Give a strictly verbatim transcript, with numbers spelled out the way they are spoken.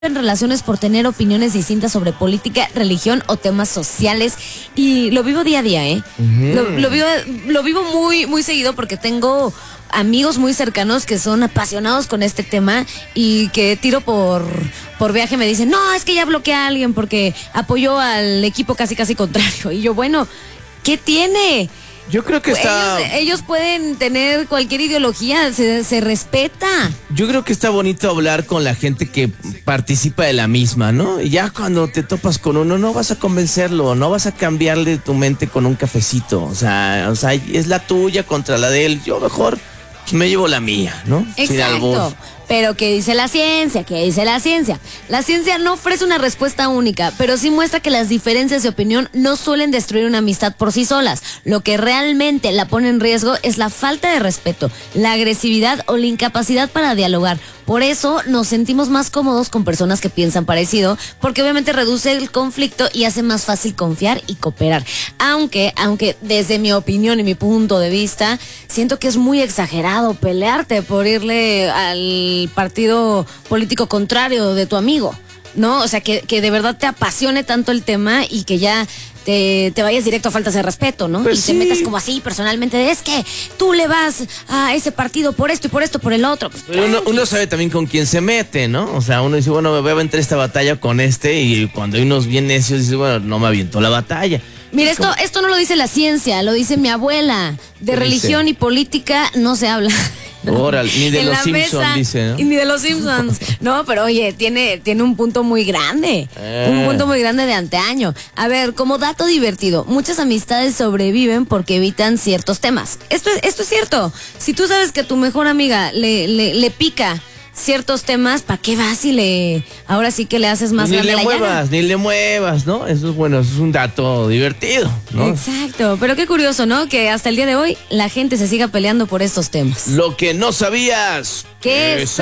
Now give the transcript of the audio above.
en relaciones por tener opiniones distintas sobre política, religión o temas sociales, y lo vivo día a día, ¿eh? Uh-huh. Lo, lo vivo, lo vivo muy, muy seguido porque tengo amigos muy cercanos que son apasionados con este tema y que tiro por, por viaje me dicen, no, es que ya bloqueé a alguien porque apoyó al equipo casi casi contrario. Y yo, bueno, ¿qué tiene? Yo creo que está... Ellos, ellos pueden tener cualquier ideología, se, se respeta. Yo creo que está bonito hablar con la gente que participa de la misma, ¿no? Y ya cuando te topas con uno, no vas a convencerlo, no vas a cambiarle tu mente con un cafecito. O sea, o sea, es la tuya contra la de él. Yo mejor pues, me llevo la mía, ¿no? Exacto. Sin albur. Pero ¿qué dice la ciencia? ¿Qué dice la ciencia? La ciencia no ofrece una respuesta única, pero sí muestra que las diferencias de opinión no suelen destruir una amistad por sí solas. Lo que realmente la pone en riesgo es la falta de respeto, la agresividad o la incapacidad para dialogar. Por eso nos sentimos más cómodos con personas que piensan parecido, porque obviamente reduce el conflicto y hace más fácil confiar y cooperar. Aunque, aunque desde mi opinión y mi punto de vista, siento que es muy exagerado pelearte por irle al partido político contrario de tu amigo, ¿no? O sea, que, que de verdad te apasione tanto el tema y que ya te, te vayas directo a faltas de respeto, ¿no? Pues y sí. te metas como así personalmente, es que tú le vas a ese partido por esto y por esto, por el otro. Pues, Pero uno, uno sabe también con quién se mete, ¿no? O sea, uno dice, bueno, me voy a aventar esta batalla con este, y cuando hay unos bien necios, dice, bueno, no me aviento la batalla. Mira, esto, esto no lo dice la ciencia, lo dice mi abuela. De religión dice? Y política no se habla. Órale, ni de los Simpsons, dice, ¿no? Ni de los Simpsons. No, pero oye, tiene, tiene un punto muy grande. Eh. Un punto muy grande de antaño. A ver, como dato divertido, muchas amistades sobreviven porque evitan ciertos temas. Esto es, esto es cierto. Si tú sabes que a tu mejor amiga le, le, le pica ciertos temas, ¿para qué vas y le ahora sí que le haces más ni grande le la muevas, llaga? Ni le muevas, ¿no? Eso es bueno, eso es un dato divertido, ¿no? Exacto, pero qué curioso, ¿no? Que hasta el día de hoy la gente se siga peleando por estos temas. Lo que no sabías. ¿Qué es?